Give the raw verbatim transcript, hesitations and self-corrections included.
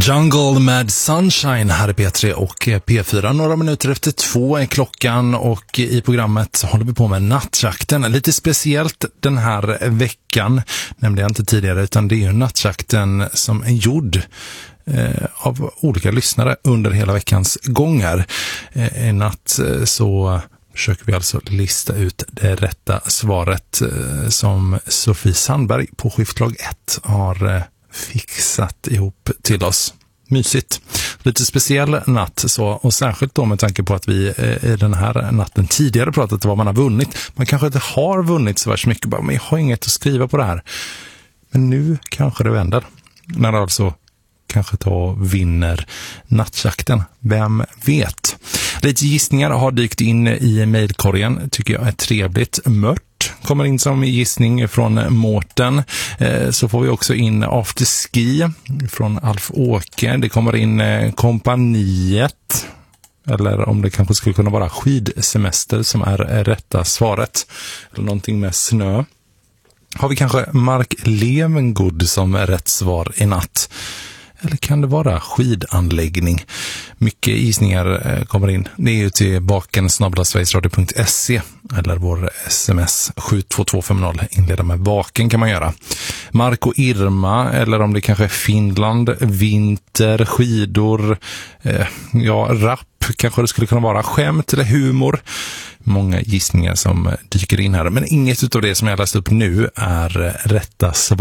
Jungle med Sunshine här i P tre och P fyra. Några minuter efter två är klockan och i programmet så håller vi på med nattjakten. Lite speciellt den här veckan, nämnde jag inte tidigare, utan det är ju nattjakten som är gjord eh, av olika lyssnare under hela veckans gångar. Eh, I natt eh, så försöker vi alltså lista ut det rätta svaret eh, som Sofie Sandberg på skiftlag ett har eh, fixat ihop till oss. Mysigt. Lite speciell natt så, och särskilt då med tanke på att vi eh, i den här natten tidigare pratat om vad man har vunnit. Man kanske inte har vunnit så värst mycket, bara, men jag har inget att skriva på det här. Men nu kanske det vänder. När det alltså kanske tar vinner nattjakten. Vem vet? Lite gissningar har dykt in i mejlkorgen, tycker jag är trevligt. Mört kommer in som gissning från Mårten. Eh, så får vi också in Afterski från Alf Åke. Det kommer in eh, kompaniet. Eller om det kanske skulle kunna vara skidsemester som är, är rätta svaret. Eller någonting med snö. Har vi kanske Mark Levengood som är rätt svar i natt? Eller kan det vara skidanläggning? Mycket gissningar kommer in. Det är ju till baken snabel-a sverigesradio punkt se eller vår sms sju två två fem noll. Inleda med baken kan man göra. Mark och Irma, eller om det kanske är Finland, vinter, skidor, eh, ja, rap kanske det skulle kunna vara, skämt eller humor. Många gissningar som dyker in här. Men inget utav det som jag läst upp nu är rätta svar.